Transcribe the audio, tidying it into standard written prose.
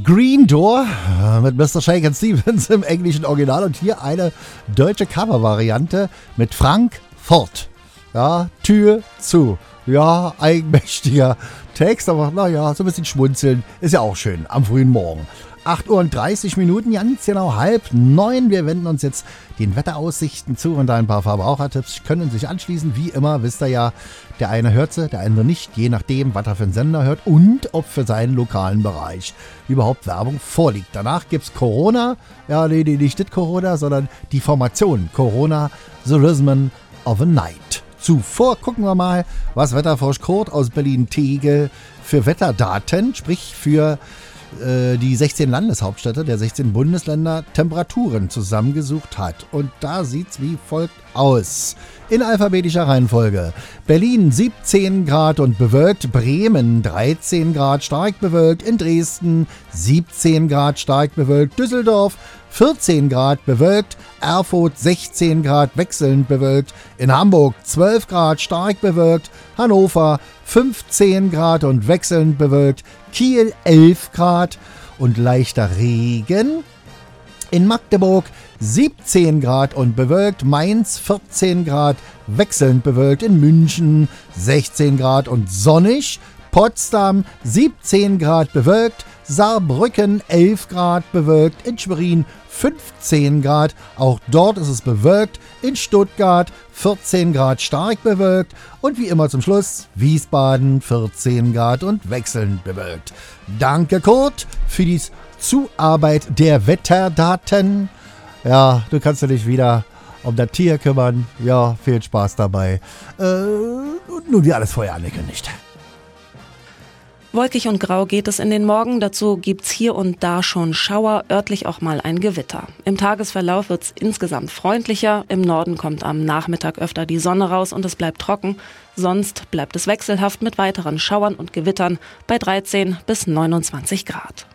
Green Door mit Mr. Shakin' Stevens im englischen Original und hier eine deutsche Covervariante mit Frank Ford. Ja, Tür zu. Ja, eigenmächtiger Text, aber naja, so ein bisschen schmunzeln ist ja auch schön am frühen Morgen. 8:30 Uhr, ganz genau 8:30. Wir wenden uns jetzt den Wetteraussichten zu und ein paar Verbrauchertipps können sich anschließen. Wie immer, wisst ihr ja, der eine hört sie, der andere nicht, je nachdem, was er für einen Sender hört und ob für seinen lokalen Bereich überhaupt Werbung vorliegt. Danach gibt's Corona, ja, nee, nicht das Corona, sondern die Formation Corona, The Rhythm of a Night. Zuvor gucken wir mal, was Wetterfrosch Kurt aus Berlin-Tegel für Wetterdaten, sprich für die 16 Landeshauptstädte der 16 Bundesländer Temperaturen zusammengesucht hat. Und da sieht's wie folgt aus. In alphabetischer Reihenfolge. Berlin 17 Grad und bewölkt, Bremen 13 Grad stark bewölkt, in Dresden 17 Grad stark bewölkt, Düsseldorf 14 Grad bewölkt, Erfurt 16 Grad wechselnd bewölkt, in Hamburg 12 Grad stark bewölkt, Hannover 15 Grad und wechselnd bewölkt, Kiel 11 Grad und leichter Regen, in Magdeburg 17 Grad und bewölkt, Mainz 14 Grad wechselnd bewölkt, in München 16 Grad und sonnig, Potsdam 17 Grad bewölkt, Saarbrücken 11 Grad bewölkt, in Schwerin 15 Grad, auch dort ist es bewölkt, in Stuttgart 14 Grad stark bewölkt und wie immer zum Schluss Wiesbaden 14 Grad und wechselnd bewölkt. Danke Kurt für die Zuarbeit der Wetterdaten. Ja, du kannst dich wieder um das Tier kümmern. Ja, viel Spaß dabei. Nun wie alles vorher angekündigt. Wolkig und grau geht es in den Morgen, dazu gibt's hier und da schon Schauer, örtlich auch mal ein Gewitter. Im Tagesverlauf wird's insgesamt freundlicher, im Norden kommt am Nachmittag öfter die Sonne raus und es bleibt trocken. Sonst bleibt es wechselhaft mit weiteren Schauern und Gewittern bei 13 bis 29 Grad.